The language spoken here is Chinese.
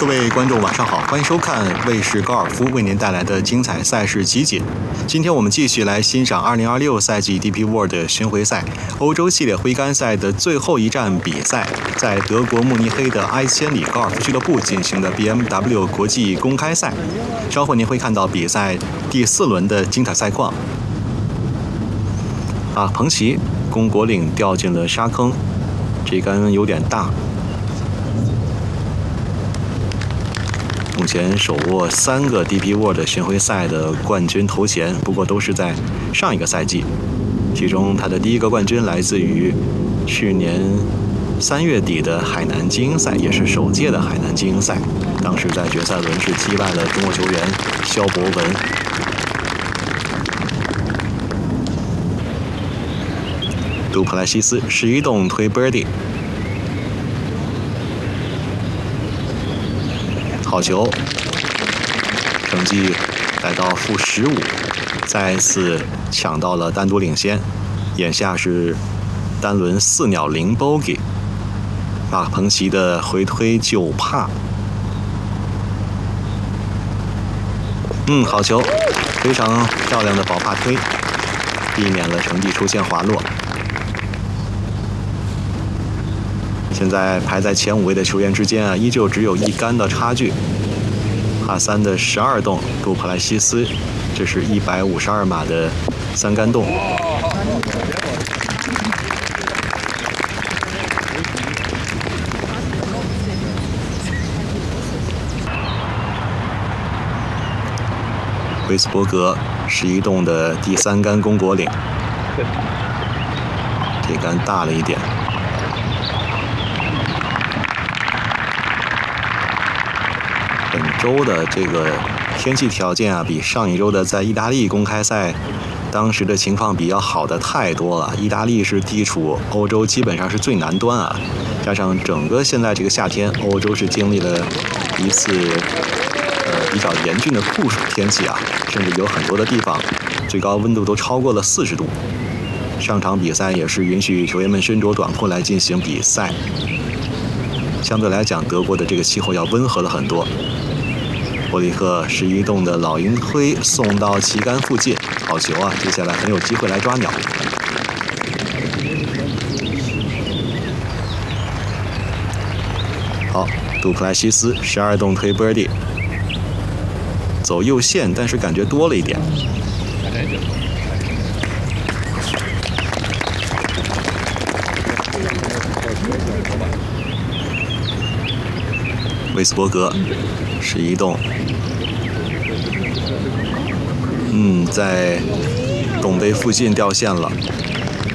各位观众晚上好，欢迎收看卫视高尔夫为您带来的精彩赛事集锦。今天我们继续来欣赏2026赛季 DP World 巡回赛欧洲系列挥杆赛的最后一站比赛，在德国慕尼黑的埃千里高尔夫俱乐部进行的 BMW 国际公开赛。稍后您会看到比赛第4轮的精彩赛况。彭奇公果岭掉进了沙坑，这杆有点大。目前手握3个 DP World 巡回赛的冠军头衔，不过都是在上一个赛季。其中他的第1个冠军来自于去年3月底的海南精英赛，也是首届的海南精英赛。当时在决赛轮是击败了中国球员肖博文。杜普莱西斯11洞推 birdie。好球，成绩来到-15，再次抢到了单独领先。眼下是单轮4鸟0 bogey。马彭奇的回推9帕。好球，非常漂亮的保帕推，避免了成绩出现滑落。现在排在前5位的球员之间依旧只有1杆的差距。帕3的12洞，杜普莱西斯，这是152码的3杆洞。威斯伯格11洞的第3杆公果岭，这杆大了一点。本周的这个天气条件比上一周的在意大利公开赛当时的情况比要好的太多了。意大利是地处欧洲基本上是最南端加上整个现在这个夏天，欧洲是经历了一次比较严峻的酷暑天气甚至有很多的地方最高温度都超过了40度。上场比赛也是允许球员们身着短裤来进行比赛，相对来讲德国的这个气候要温和了很多。伯里克11洞的老鹰推送到旗杆附近，好球接下来很有机会来抓鸟。好，杜普莱西斯12洞推 birdie， 走右线，但是感觉多了一点。威斯伯格11洞，在洞杯附近掉线了。